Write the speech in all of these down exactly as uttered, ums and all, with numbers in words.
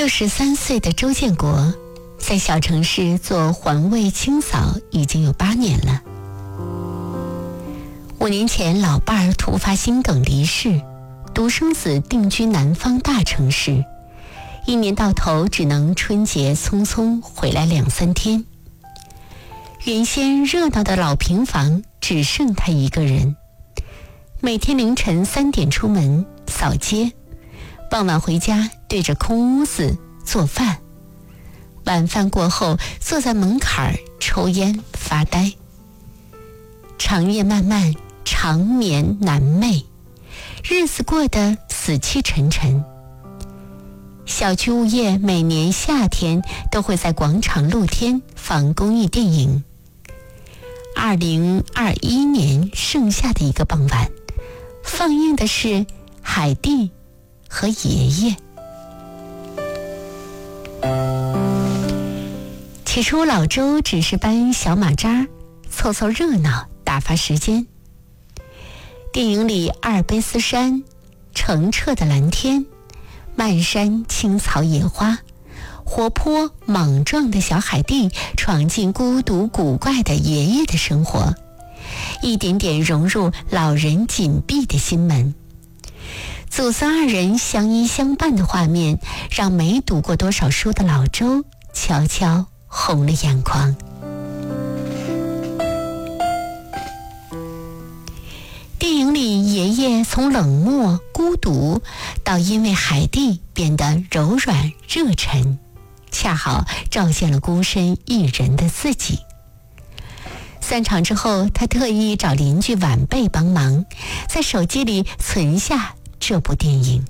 六十三岁的周建国在小城市做环卫清扫已经有八年了。五年前，老伴儿突发心梗离世，独生子定居南方大城市，一年到头只能春节匆匆回来两三天。原先热闹的老平房只剩他一个人，每天凌晨三点出门扫街，傍晚回家对着空屋子做饭，晚饭过后坐在门槛儿抽烟发呆。长夜漫漫，长眠难寐，日子过得死气沉沉。小区物业每年夏天都会在广场露天放公益电影。二零二一年盛夏的一个傍晚，放映的是海蒂和爷爷。起初老周只是搬小马扎，凑凑热闹，打发时间。电影里阿尔卑斯山、澄澈的蓝天、漫山青草野花，活泼莽撞的小海蒂闯进孤独古怪的爷爷的生活，一点点融入老人紧闭的心门。祖孙二人相依相伴的画面，让没读过多少书的老周悄悄红了眼眶。电影里爷爷从冷漠孤独到因为海蒂变得柔软热忱，恰好照见了孤身一人的自己。散场之后，他特意找邻居晚辈帮忙，在手机里存下这部电影。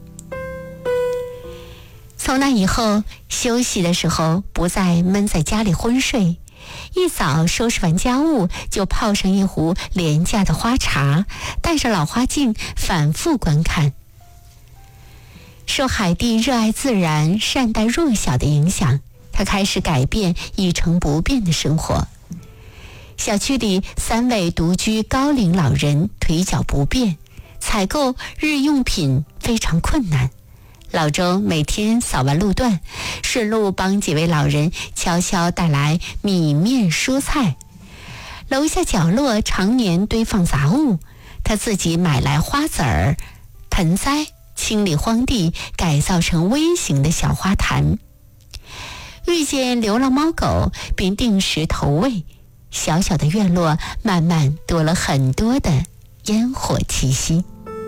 从那以后，休息的时候不再闷在家里昏睡，一早收拾完家务，就泡上一壶廉价的花茶，带着老花镜反复观看。受海蒂热爱自然、善待弱小的影响，他开始改变一成不变的生活。小区里三位独居高龄老人腿脚不便，采购日用品非常困难。老周每天扫完路段，顺路帮几位老人悄悄带来米面蔬菜。楼下角落常年堆放杂物，他自己买来花籽儿、盆栽，清理荒地，改造成微型的小花坛。遇见流浪猫狗，便定时投喂，小小的院落慢慢多了很多的烟火气息。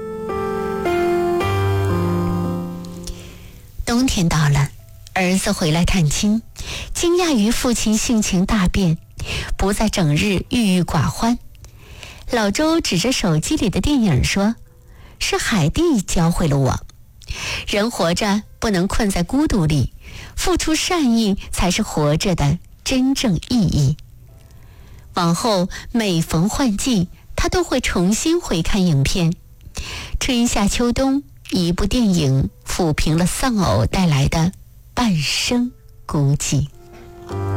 冬天到了，儿子回来探亲，惊讶于父亲性情大变，不再整日郁郁寡欢。老周指着手机里的电影说，是海蒂教会了我，人活着不能困在孤独里，付出善意才是活着的真正意义。往后每逢换季，他都会重新回看影片。春夏秋冬，一部电影抚平了丧偶带来的半生孤寂。